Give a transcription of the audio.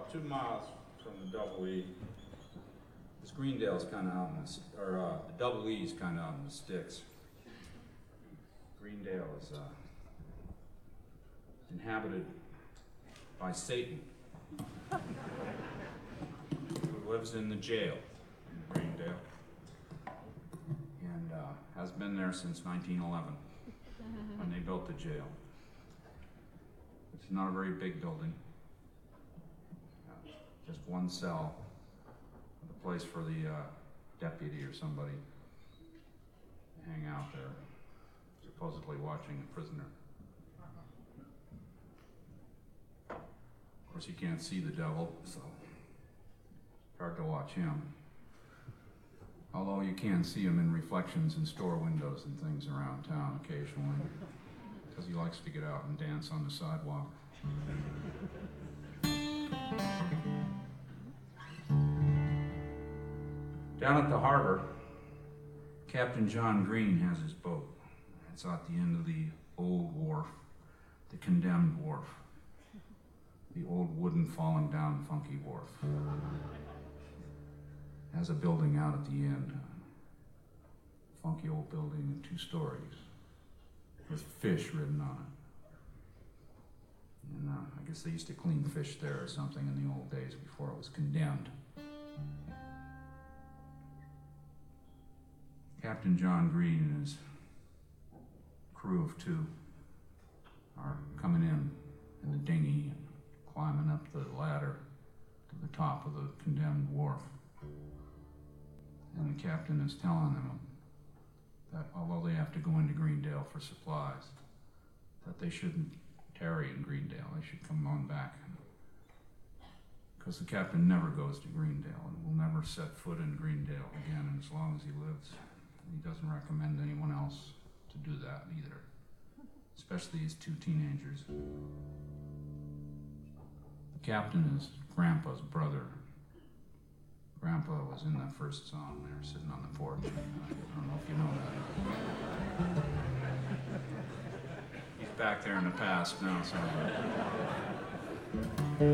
about 2 miles from the Double E. This Greendale's kind of out in the Double E's kind of out in the sticks. Greendale is inhabited by Satan, who lives in the jail in Greendale, and has been there since 1911, when they built the jail. It's not a very big building, just one cell, with a place for the deputy or somebody to hang out there, supposedly watching a prisoner. Of course, you can't see the devil, so it's hard to watch him. Although you can see him in reflections in store windows and things around town occasionally, because he likes to get out and dance on the sidewalk. Down at the harbor, Captain John Green has his boat. It's at the end of the old wharf, the condemned wharf, the old wooden falling down funky wharf. Has a building out at the end, funky old building, 2 stories, with fish written on it. And I guess they used to clean fish there or something in the old days before it was condemned. Captain John Green and his crew of 2 are coming in the dinghy and climbing up the ladder to the top of the condemned wharf. And the captain is telling them that although they have to go into Greendale for supplies, that they shouldn't tarry in Greendale, they should come on back. Because the captain never goes to Greendale and will never set foot in Greendale again as long as he lives. He doesn't recommend anyone else to do that either, especially these 2 teenagers. The captain is Grandpa's brother. Grandpa was in that first song there, sitting on the porch. I don't know if you know that. He's back there in the past now, so.